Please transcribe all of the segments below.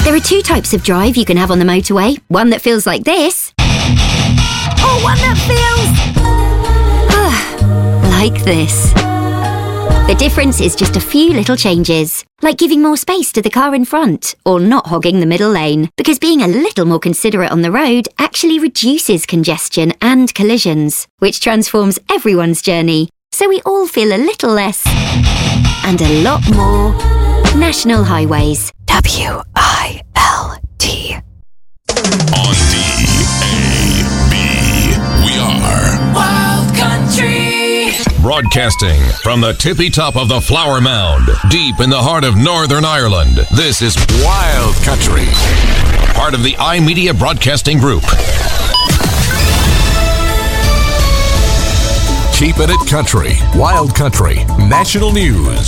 There are two types of drive you can have on the motorway. One that feels like this. Or one that feels... like this. The difference is just a few little changes, like giving more space to the car in front, or not hogging the middle lane, because being a little more considerate on the road actually reduces congestion and collisions, which transforms everyone's journey, so we all feel a little less and a lot more National Highways. WILT. On DAB, we are Wild Country. Broadcasting from the tippy top of the Flower Mound, deep in the heart of Northern Ireland. This is Wild Country, part of the iMedia Broadcasting Group. Keeping it country. Wild Country. National News.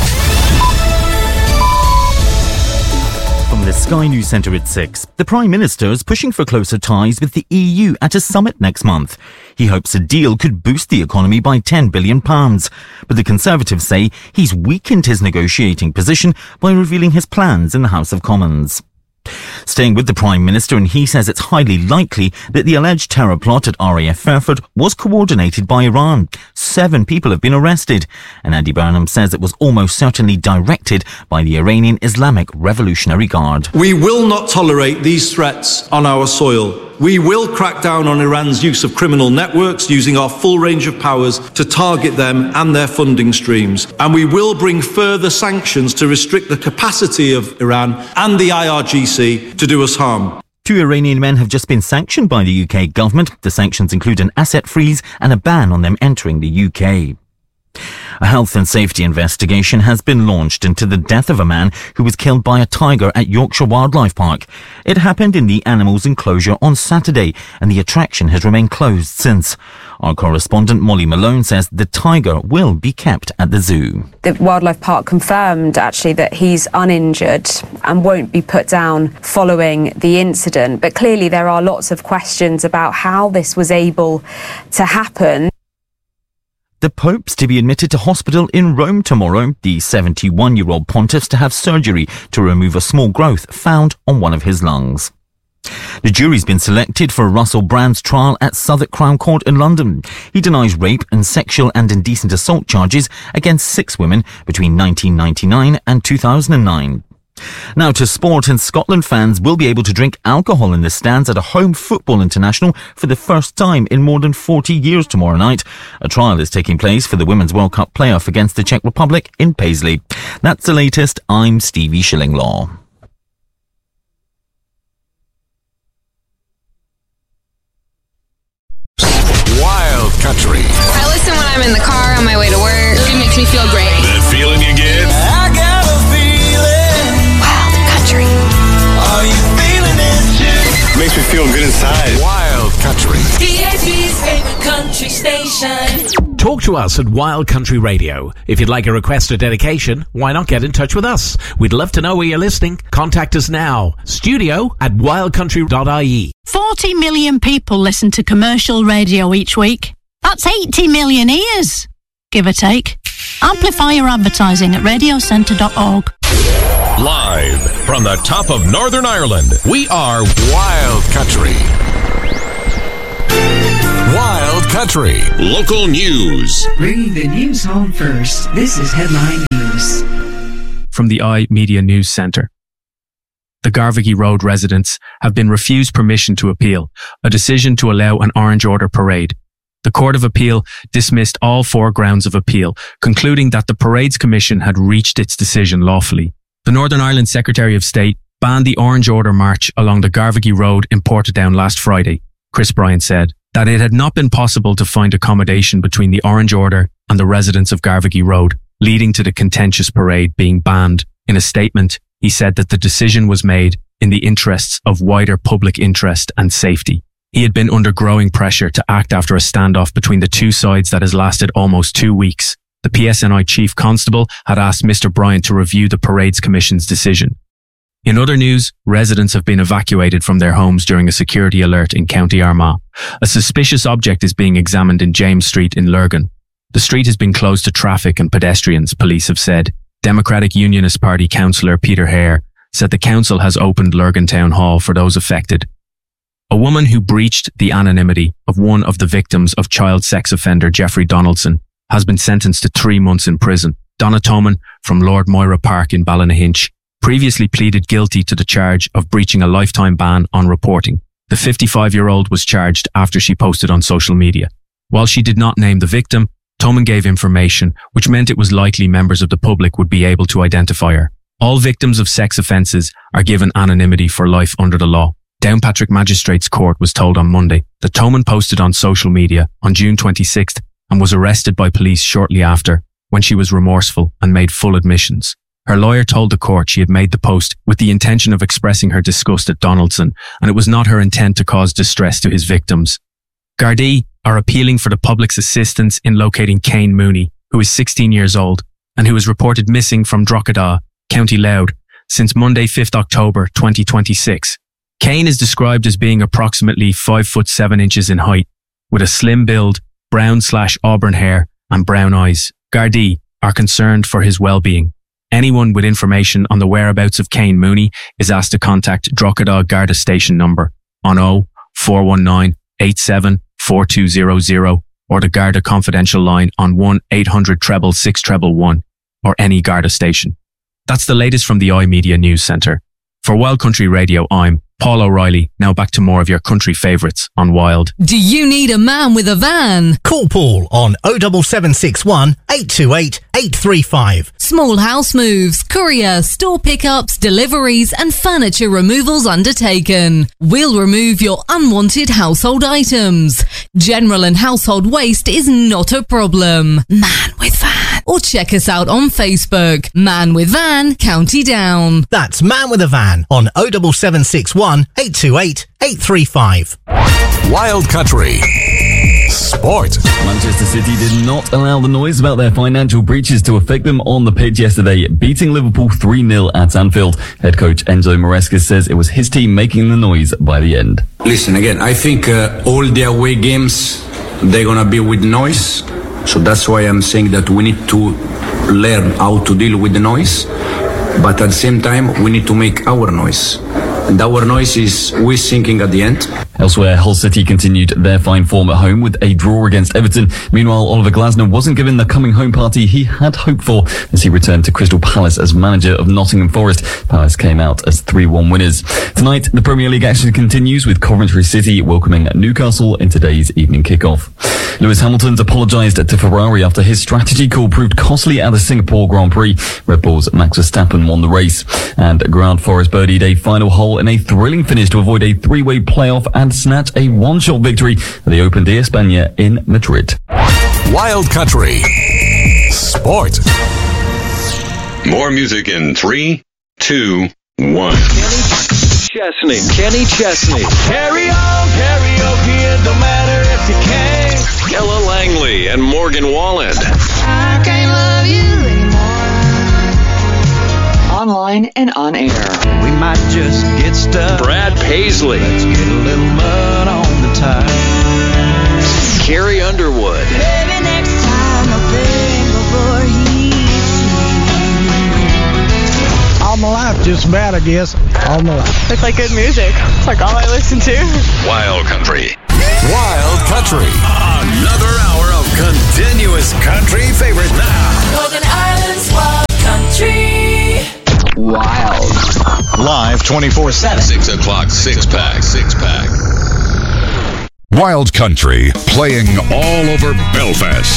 From the Sky News Centre at 6, the Prime Minister is pushing for closer ties with the EU at a summit next month. He hopes a deal could boost the economy by £10 billion. But the Conservatives say he's weakened his negotiating position by revealing his plans in the House of Commons. Staying with the Prime Minister, and he says it's highly likely that the alleged terror plot at RAF Fairford was coordinated by Iran. 7 people have been arrested, and Andy Burnham says it was almost certainly directed by the Iranian Islamic Revolutionary Guard. We will not tolerate these threats on our soil. We will crack down on Iran's use of criminal networks, using our full range of powers to target them and their funding streams. And we will bring further sanctions to restrict the capacity of Iran and the IRGC to do us harm. 2 Iranian men have just been sanctioned by the UK government. The sanctions include an asset freeze and a ban on them entering the UK. A health and safety investigation has been launched into the death of a man who was killed by a tiger at Yorkshire Wildlife Park. It happened in the animals enclosure on Saturday, and the attraction has remained closed since. Our correspondent Molly Malone says the tiger will be kept at the zoo. The Wildlife Park confirmed actually that he's uninjured and won't be put down following the incident. But clearly there are lots of questions about how this was able to happen. The Pope's to be admitted to hospital in Rome tomorrow. The 71-year-old pontiff's to have surgery to remove a small growth found on one of his lungs. The jury's been selected for Russell Brand's trial at Southwark Crown Court in London. He denies rape and sexual and indecent assault charges against 6 women between 1999 and 2009. Now to sport, and Scotland fans will be able to drink alcohol in the stands at a home football international for the first time in more than 40 years tomorrow night. A trial is taking place for the Women's World Cup playoff against the Czech Republic in Paisley. That's the latest. I'm Stevie Shillinglaw. Wild Country. I listen when I'm in the car on my way to work. It makes me feel great. That feeling you get? I got a feeling. Wild Country. Are you feeling it too? Makes me feel good inside. Wild Country. DAB's favorite country station. Talk to us at Wild Country Radio. If you'd like a request or dedication, why not get in touch with us? We'd love to know where you're listening. Contact us now. studio@wildcountry.ie. 40 million people listen to commercial radio each week. That's 80 million ears, give or take. Amplify your advertising at radiocentre.org. Live from the top of Northern Ireland, we are Wild Country. Wild Country. Local news. Bringing the news home first. This is Headline News. From the iMedia News Centre. The Garvaghy Road residents have been refused permission to appeal a decision to allow an Orange Order parade. The Court of Appeal dismissed all 4 grounds of appeal, concluding that the Parades Commission had reached its decision lawfully. The Northern Ireland Secretary of State banned the Orange Order march along the Garvaghy Road in Portadown last Friday. Chris Bryant said that it had not been possible to find accommodation between the Orange Order and the residents of Garvaghy Road, leading to the contentious parade being banned. In a statement, he said that the decision was made in the interests of wider public interest and safety. He had been under growing pressure to act after a standoff between the two sides that has lasted almost 2 weeks. The PSNI Chief Constable had asked Mr. Bryant to review the Parades Commission's decision. In other news, residents have been evacuated from their homes during a security alert in County Armagh. A suspicious object is being examined in James Street in Lurgan. The street has been closed to traffic and pedestrians, police have said. Democratic Unionist Party councillor Peter Hare said the council has opened Lurgan Town Hall for those affected. A woman who breached the anonymity of one of the victims of child sex offender Jeffrey Donaldson has been sentenced to 3 months in prison. Donna Toman from Lord Moira Park in Ballynahinch previously pleaded guilty to the charge of breaching a lifetime ban on reporting. The 55-year-old was charged after she posted on social media. While she did not name the victim, Toman gave information which meant it was likely members of the public would be able to identify her. All victims of sex offences are given anonymity for life under the law. Downpatrick Magistrates Court was told on Monday that Toman posted on social media on June 26th and was arrested by police shortly after, when she was remorseful and made full admissions. Her lawyer told the court she had made the post with the intention of expressing her disgust at Donaldson, and it was not her intent to cause distress to his victims. Gardaí are appealing for the public's assistance in locating Kane Mooney, who is 16 years old and who is reported missing from Drogheda, County Louth, since Monday 5th October 2026. Kane is described as being approximately 5'7" in height, with a slim build, brown/auburn hair and brown eyes. Gardaí are concerned for his well-being. Anyone with information on the whereabouts of Kane Mooney is asked to contact Drogheda Garda Station number on 0419 87 4200 or the Garda Confidential line on 1-800 666 or any Garda station. That's the latest from the iMedia News Centre. For Wild Country Radio, I'm Paul O'Reilly. Now back to more of your country favourites on Wild. Do you need a man with a van? Call Paul on 07761 828 835. Small house moves, courier, store pickups, deliveries and furniture removals undertaken. We'll remove your unwanted household items. General and household waste is not a problem. Man with Van. Or check us out on Facebook. Man with Van, County Down. That's Man with a Van on 07761 828 835. Wild Country Sport. Manchester City did not allow the noise about their financial breaches to affect them on the pitch yesterday, beating Liverpool 3-0 at Anfield. Head coach Enzo Maresca says it was his team making the noise by the end. Listen, again, I think all the away games, they're going to be with noise. So that's why I'm saying that we need to learn how to deal with the noise. But at the same time, we need to make our noise. And our noise is we're sinking at the end. Elsewhere, Hull City continued their fine form at home with a draw against Everton. Meanwhile, Oliver Glasner wasn't given the coming home party he had hoped for as he returned to Crystal Palace as manager of Nottingham Forest. Palace came out as 3-1 winners. Tonight, the Premier League action continues with Coventry City welcoming Newcastle in today's evening kickoff. Lewis Hamilton's apologised to Ferrari after his strategy call proved costly at the Singapore Grand Prix. Red Bull's Max Verstappen won the race. And Grant Forrest birdied a final hole in a thrilling finish to avoid a three-way playoff and snatch a one-shot victory at the Open de España in Madrid. Wild Country Sport. More music in 3, 2, 1. Kenny Chesney. Carry on, karaoke, it don't matter if you can. Ella Langley and Morgan Wallen. I can't love you anymore. Online and on air. We might just get stuck. Brad Paisley. Let's get a little mud on the tire. Carrie Underwood. Maybe next time I'll think before he sees. All my life, just about, I guess. All my life. It's like good music. It's like all I listen to. Wild Country. Wild Country. Another hour of continuous country favorites now. Northern Ireland's Wild Country. Wild. Live 24/7. 6 o'clock, six pack. Wild Country, playing all over Belfast.